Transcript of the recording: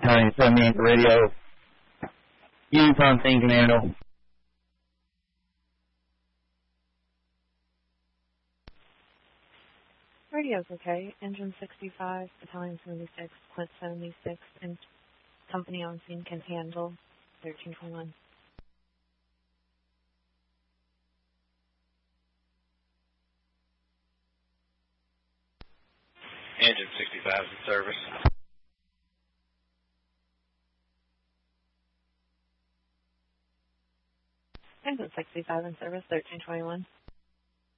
Battalion 78 radio. Units on scene, Commando. Radio's okay. Engine 65, Battalion 76, Clint 76, and company on scene can handle 1321. Engine 65 is in service. Engine 65 in service, 1321.